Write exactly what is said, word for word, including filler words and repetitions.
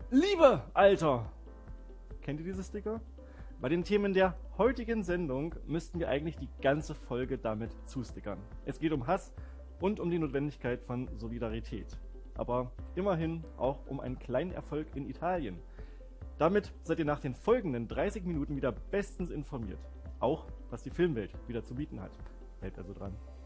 Liebe, Alter! Kennt ihr diese Sticker? Bei den Themen der heutigen Sendung müssten wir eigentlich die ganze Folge damit zustickern. Es geht um Hass und um die Notwendigkeit von Solidarität. Aber immerhin auch um einen kleinen Erfolg in Italien. Damit seid ihr nach den folgenden dreißig Minuten wieder bestens informiert. Auch was die Filmwelt wieder zu bieten hat. Bleibt also dran.